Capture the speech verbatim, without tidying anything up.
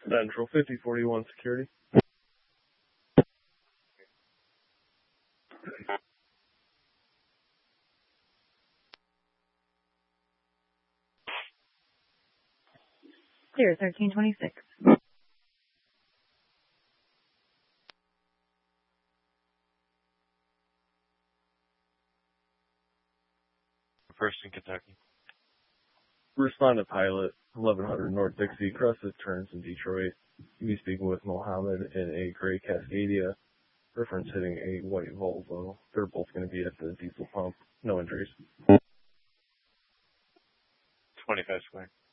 Central fifty forty-one security. Clear thirteen twenty-six. First in Kentucky. Respond to pilot, eleven hundred North Dixie, across the turns in Detroit. You be speaking with Mohammed in a gray Cascadia. Reference hitting a white Volvo. They're both going to be at the diesel pump. No injuries. twenty-five square.